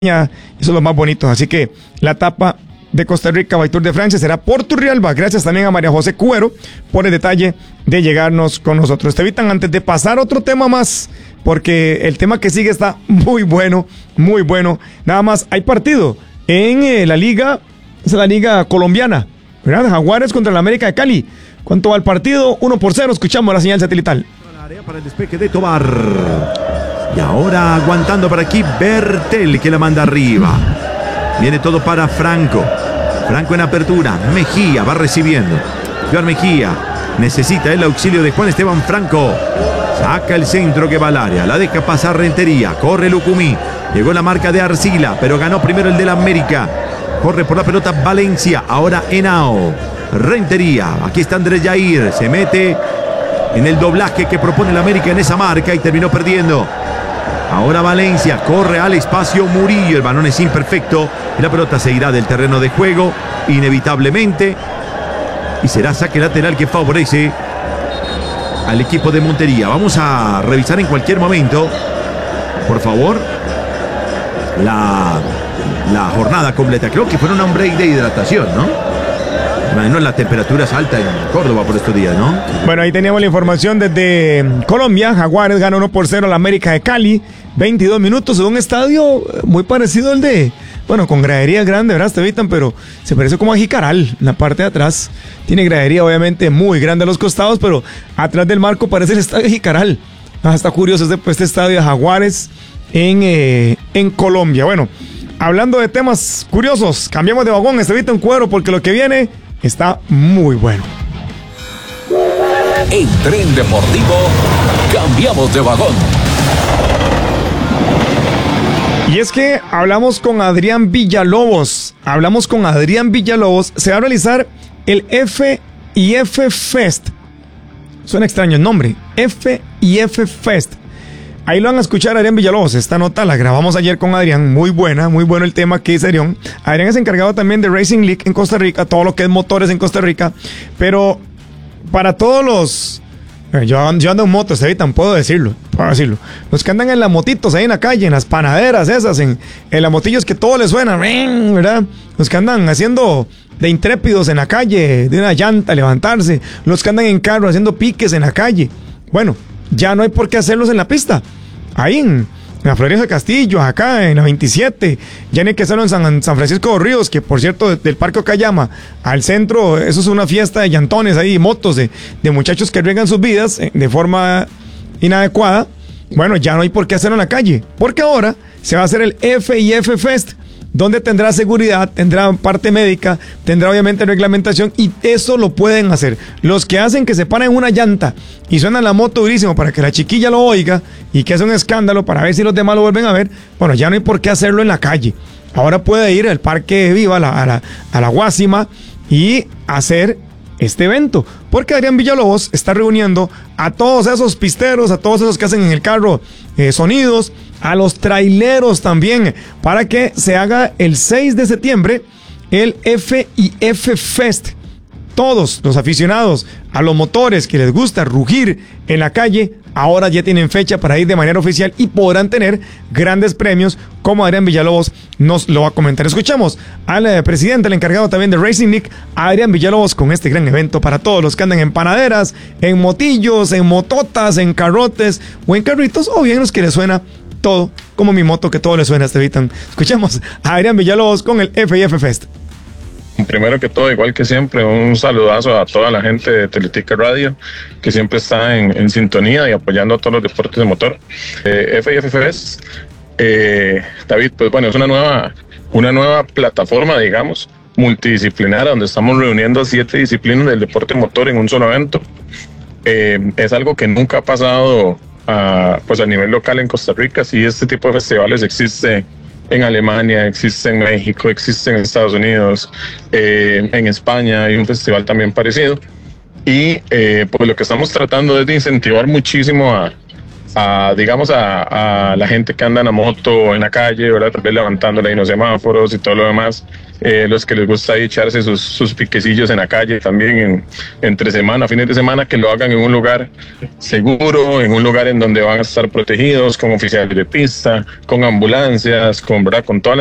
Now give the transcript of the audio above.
Eso es lo más bonito. Así que la etapa de Costa Rica by Tour de Francia será por Turrialba. Gracias también a María José Cuero por el detalle de llegarnos con nosotros. Te evitan antes de pasar a otro tema más, porque el tema que sigue está muy bueno, muy bueno. Nada más, hay partido en la liga, es la liga colombiana, ¿verdad? Jaguares contra el América de Cali. ¿Cuánto va el partido? 1-0, escuchamos la señal satelital. Para el despeje de Tobar. Y ahora aguantando por aquí Bertel, que la manda arriba. Viene todo para Franco. Franco en apertura. Mejía va recibiendo. Joan Mejía necesita el auxilio de Juan Esteban Franco. Saca el centro que va al área. La deja pasar Rentería. Corre Lucumí. Llegó la marca de Arcila, pero ganó primero el del América. Corre por la pelota Valencia. Ahora Henao. Rentería. Aquí está Andrés Jair. Se mete en el doblaje que propone el América en esa marca y terminó perdiendo. Ahora Valencia corre al espacio Murillo. El balón es imperfecto y la pelota se irá del terreno de juego inevitablemente. Y será saque lateral que favorece al equipo de Montería. Vamos a revisar en cualquier momento, por favor, la jornada completa. Creo que fueron un break de hidratación, ¿no? No, la temperatura es alta en Córdoba por estos días, ¿no? Bueno, ahí teníamos la información desde Colombia. Jaguares ganó 1-0 al América de Cali. 22 minutos en un estadio muy parecido al de... Bueno, con gradería grande, ¿verdad? Te evitan, pero se parece como a Jicaral en la parte de atrás. Tiene gradería obviamente muy grande a los costados, pero atrás del marco parece el estadio de Jicaral. Está curioso este estadio de Jaguares en Colombia. Bueno, hablando de temas curiosos, cambiamos de vagón, Estevita en Cuero, porque lo que viene está muy bueno. En Tren Deportivo, cambiamos de vagón. Y es que hablamos con Adrián Villalobos. Se va a realizar el F&F Fest. Suena extraño el nombre. F&F Fest. Ahí lo van a escuchar a Adrián Villalobos. Esta nota la grabamos ayer con Adrián. Muy bueno el tema que dice Adrián. Adrián es encargado también de Racing League en Costa Rica, todo lo que es motores en Costa Rica. Pero para todos los... Yo ando en moto, puedo decirlo. Los que andan en las motitos ahí en la calle, en las panaderas esas, en las motillos que todo les suena, ¿verdad? Los que andan haciendo de intrépidos en la calle, de una llanta, levantarse. Los que andan en carro haciendo piques en la calle. Bueno, ya no hay por qué hacerlos en la pista. Ahí en la Florida de Castillo, acá en la 27. Ya no hay que hacerlo en San Francisco de los Ríos, que por cierto, del Parque Okayama al centro, eso es una fiesta de llantones ahí, motos de muchachos que arriesgan sus vidas de forma inadecuada. Bueno, ya no hay por qué hacerlo en la calle, porque ahora se va a hacer el F&F Fest, donde tendrá seguridad, tendrá parte médica, tendrá obviamente reglamentación, y eso lo pueden hacer. Los que hacen que se paren una llanta y suenan la moto durísimo para que la chiquilla lo oiga y que hace un escándalo para ver si los demás lo vuelven a ver, bueno, ya no hay por qué hacerlo en la calle. Ahora puede ir al Parque Viva, a la Guásima, y hacer este evento, porque Adrián Villalobos está reuniendo a todos esos pisteros, a todos esos que hacen en el carro sonidos, a los traileros también, para que se haga el 6 de septiembre el F&F Fest. Todos los aficionados a los motores que les gusta rugir en la calle, ahora ya tienen fecha para ir de manera oficial y podrán tener grandes premios, como Adrián Villalobos nos lo va a comentar. Escuchamos al presidente, el encargado también de Racing League, Adrián Villalobos, con este gran evento para todos los que andan en panaderas, en motillos, en mototas, en carrotes o en carritos, o bien los que les suena todo, como mi moto, que todo les suena, Estevitan. Escuchamos a Adrián Villalobos con el F&F Fest. Primero que todo, igual que siempre, un saludazo a toda la gente de Teletica Radio, que siempre está en sintonía y apoyando a todos los deportes de motor. F&F Fest, David, pues bueno, es una nueva plataforma, digamos, multidisciplinaria, donde estamos reuniendo 7 disciplinas del deporte motor en un solo evento. Es algo que nunca ha pasado a nivel local en Costa Rica. Sí, este tipo de festivales existe en Alemania, existe en México, existe en Estados Unidos, en España hay un festival también parecido. Y pues lo que estamos tratando es de incentivar muchísimo digamos, a la gente que anda en la moto en la calle, ¿verdad? Tal vez levantándola ahí en los semáforos y todo lo demás. Los que les gusta ahí echarse sus piquecillos en la calle también entre semana, fines de semana, que lo hagan en un lugar seguro, en un lugar en donde van a estar protegidos, con oficiales de pista, con ambulancias, con todas las